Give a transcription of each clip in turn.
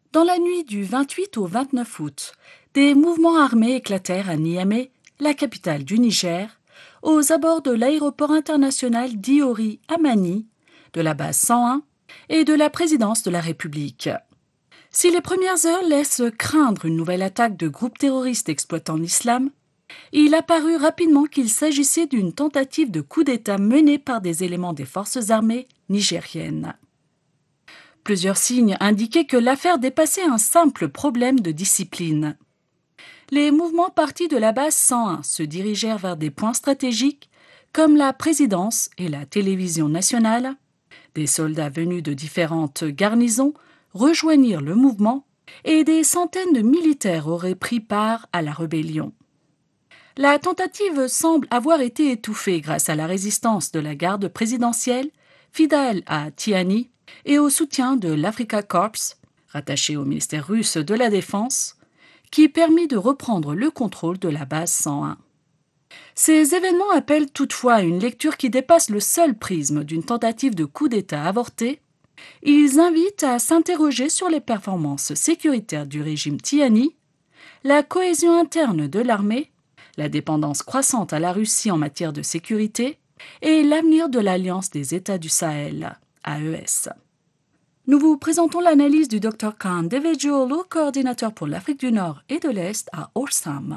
Dans la nuit du 28 au 29 août, des mouvements armés éclatèrent à Niamey, la capitale du Niger, aux abords de l'aéroport international d'Iori Amani, de la base 101 et de la présidence de la République. Si les premières heures laissent craindre une nouvelle attaque de groupes terroristes exploitant l'islam, il apparut rapidement qu'il s'agissait d'une tentative de coup d'État menée par des éléments des forces armées nigériennes. Plusieurs signes indiquaient que l'affaire dépassait un simple problème de discipline. Les mouvements partis de la base 101 se dirigèrent vers des points stratégiques comme la présidence et la télévision nationale. Des soldats venus de différentes garnisons rejoignirent le mouvement et des centaines de militaires auraient pris part à la rébellion. La tentative semble avoir été étouffée grâce à la résistance de la garde présidentielle, fidèle à Tiani, et au soutien de l'Africa Corps, rattaché au ministère russe de la Défense, qui permit de reprendre le contrôle de la base 101. Ces événements appellent toutefois une lecture qui dépasse le seul prisme d'une tentative de coup d'État avortée. Ils invitent à s'interroger sur les performances sécuritaires du régime Tiani, la cohésion interne de l'armée, la dépendance croissante à la Russie en matière de sécurité et l'avenir de l'Alliance des États du Sahel, AES. Nous vous présentons l'analyse du Dr Khan Devejiolu, coordinateur pour l'Afrique du Nord et de l'Est à Orsam.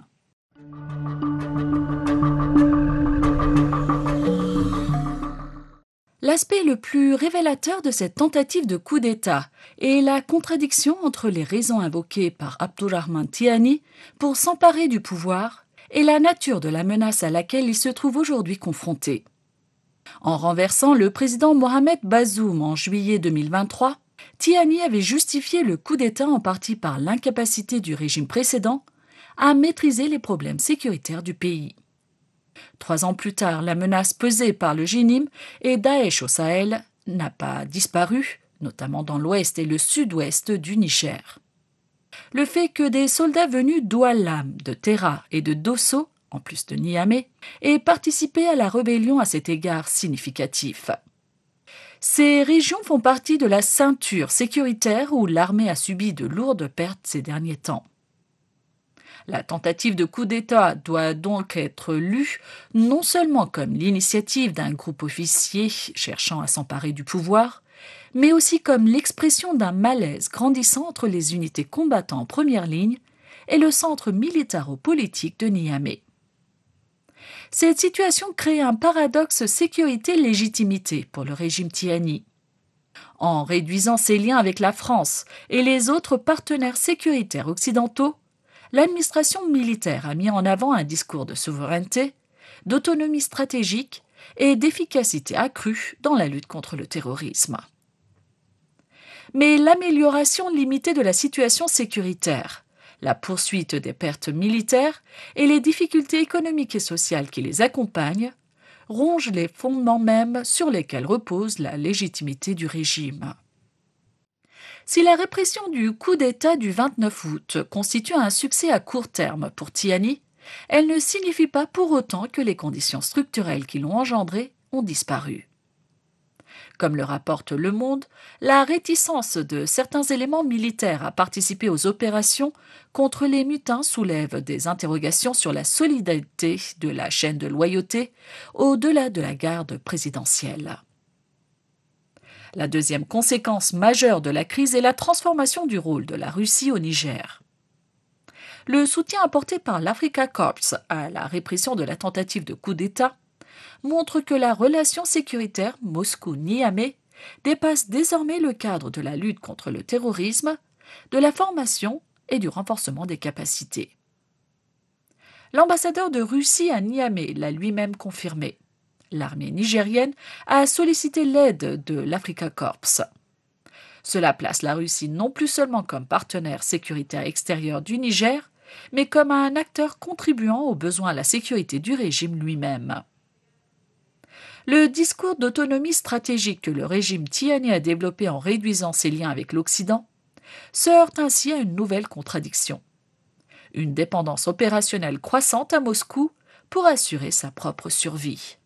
L'aspect le plus révélateur de cette tentative de coup d'État est la contradiction entre les raisons invoquées par Abdourahmane Tiani pour s'emparer du pouvoir et la nature de la menace à laquelle il se trouve aujourd'hui confronté. En renversant le président Mohamed Bazoum en juillet 2023, Tiani avait justifié le coup d'État en partie par l'incapacité du régime précédent à maîtriser les problèmes sécuritaires du pays. 3 ans plus tard, la menace pesée par le JNIM et Daesh au Sahel n'a pas disparu, notamment dans l'ouest et le sud-ouest du Niger. Le fait que des soldats venus d'Oualam, de Terra et de Dosso, en plus de Niamey, aient participé à la rébellion à cet égard significatif. Ces régions font partie de la ceinture sécuritaire où l'armée a subi de lourdes pertes ces derniers temps. La tentative de coup d'État doit donc être lue non seulement comme l'initiative d'un groupe officier cherchant à s'emparer du pouvoir, mais aussi comme l'expression d'un malaise grandissant entre les unités combattant en première ligne et le centre militaro-politique de Niamey. Cette situation crée un paradoxe sécurité-légitimité pour le régime Tiani. En réduisant ses liens avec la France et les autres partenaires sécuritaires occidentaux, l'administration militaire a mis en avant un discours de souveraineté, d'autonomie stratégique et d'efficacité accrue dans la lutte contre le terrorisme. Mais l'amélioration limitée de la situation sécuritaire, la poursuite des pertes militaires et les difficultés économiques et sociales qui les accompagnent rongent les fondements mêmes sur lesquels repose la légitimité du régime. Si la répression du coup d'État du 29 août constitue un succès à court terme pour Tiani, elle ne signifie pas pour autant que les conditions structurelles qui l'ont engendré ont disparu. Comme le rapporte Le Monde, la réticence de certains éléments militaires à participer aux opérations contre les mutins soulève des interrogations sur la solidité de la chaîne de loyauté au-delà de la garde présidentielle. La deuxième conséquence majeure de la crise est la transformation du rôle de la Russie au Niger. Le soutien apporté par l'Africa Corps à la répression de la tentative de coup d'État montre que la relation sécuritaire Moscou-Niamey dépasse désormais le cadre de la lutte contre le terrorisme, de la formation et du renforcement des capacités. L'ambassadeur de Russie à Niamey l'a lui-même confirmé. L'armée nigérienne a sollicité l'aide de l'Africa Corps. Cela place la Russie non plus seulement comme partenaire sécuritaire extérieur du Niger, mais comme un acteur contribuant aux besoins à la sécurité du régime lui-même. Le discours d'autonomie stratégique que le régime Tiani a développé en réduisant ses liens avec l'Occident se heurte ainsi à une nouvelle contradiction. Une dépendance opérationnelle croissante à Moscou pour assurer sa propre survie.